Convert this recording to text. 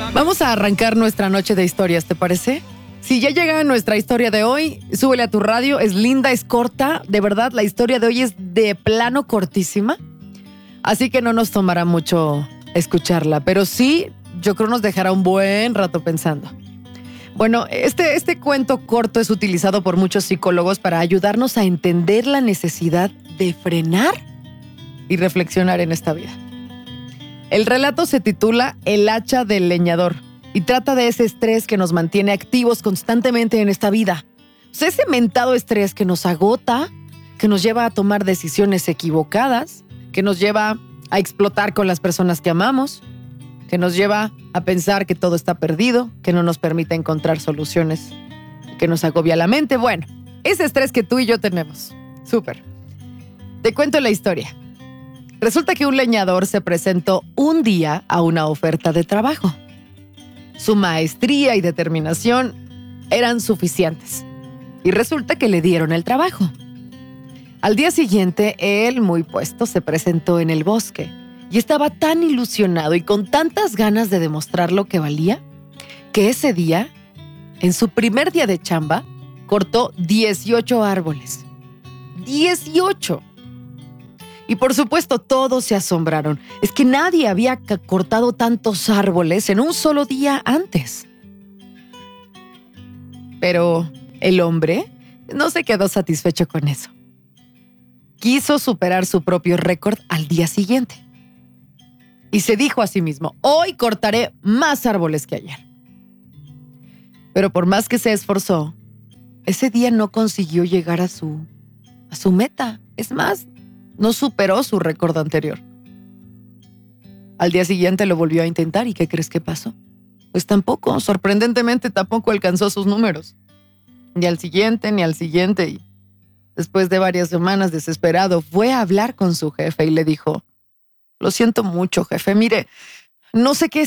Vamos a arrancar nuestra noche de historias, ¿te parece? Si ya llega nuestra historia de hoy, súbele a tu radio, es linda, es corta, de verdad la historia de hoy es de plano cortísima, así que no nos tomará mucho escucharla, pero sí, yo creo nos dejará un buen rato pensando. Bueno, este cuento corto es utilizado por muchos psicólogos para ayudarnos a entender la necesidad de frenar y reflexionar en esta vida. El relato se titula El hacha del leñador y trata de ese estrés que nos mantiene activos constantemente en esta vida. O sea, ese mentado estrés que nos agota, que nos lleva a tomar decisiones equivocadas, que nos lleva a explotar con las personas que amamos, que nos lleva a pensar que todo está perdido, que no nos permite encontrar soluciones, que nos agobia la mente. Bueno, ese estrés que tú y yo tenemos. Súper. Te cuento la historia. Resulta que un leñador se presentó un día a una oferta de trabajo. Su maestría y determinación eran suficientes. Y resulta que le dieron el trabajo. Al día siguiente, él, muy puesto, se presentó en el bosque. Y estaba tan ilusionado y con tantas ganas de demostrar lo que valía, que ese día, en su primer día de chamba, cortó 18 árboles. ¡18! Y por supuesto todos se asombraron. Es que nadie había cortado tantos árboles en un solo día antes. Pero el hombre no se quedó satisfecho con eso. Quiso superar su propio récord al día siguiente. Y se dijo a sí mismo, hoy cortaré más árboles que ayer. Pero por más que se esforzó, ese día no consiguió llegar a su meta. Es más, no superó su récord anterior. Al día siguiente lo volvió a intentar y ¿qué crees que pasó? Pues tampoco, sorprendentemente tampoco alcanzó sus números. Ni al siguiente. Y después de varias semanas desesperado, fue a hablar con su jefe y le dijo, lo siento mucho, jefe, mire, no sé qué